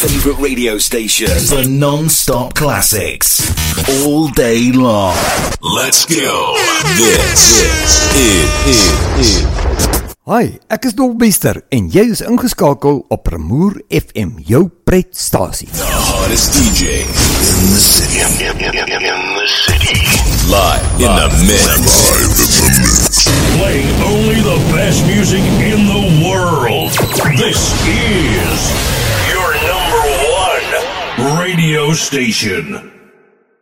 favorite radio station for non-stop classics all day long. Let's go. This is Hi, ek is Dolbester en jy is ingeskakel op Remoer FM, jou pretstasie. the hottest DJ in the city. In the city. Live in the mix. Playing only the best music in the world. This is your number one radio station.